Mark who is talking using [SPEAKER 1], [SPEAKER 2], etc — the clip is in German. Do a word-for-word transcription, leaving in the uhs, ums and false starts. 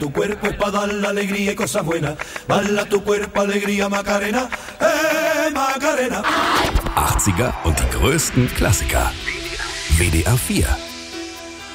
[SPEAKER 1] Tu cuerpo es para dar la alegría y cosas buenas. Bala tu cuerpo, Alegría, Macarena. Hey, Macarena.
[SPEAKER 2] achtziger und die größten Klassiker. W D R vier